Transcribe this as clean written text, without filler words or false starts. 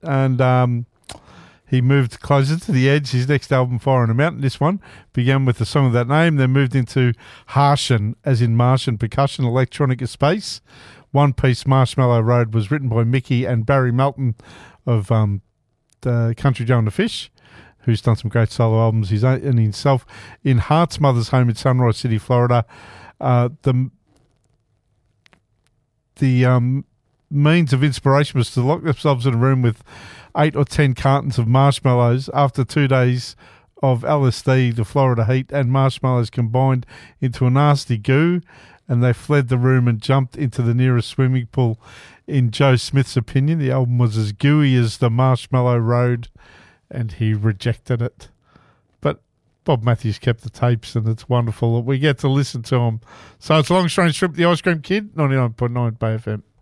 and he moved closer to the edge. His next album, Fire on a Mountain, this one, began with a song of that name, then moved into Harshen, as in Martian percussion, electronic space. One Piece Marshmallow Road was written by Mickey and Barry Melton of the Country Joe and the Fish, who's done some great solo albums and himself. In Hart's mother's home in Sunrise City, Florida, the means of inspiration was to lock themselves in a room with 8 or 10 cartons of marshmallows. After 2 days of LSD, the Florida heat, and marshmallows combined into a nasty goo, and they fled the room and jumped into the nearest swimming pool. In Joe Smith's opinion, the album was as gooey as the Marshmallow Road, and he rejected it. But Bob Matthews kept the tapes, and it's wonderful that we get to listen to him. So it's Long Strange Trip, the Ice Cream Kid, 99.9 Bay FM.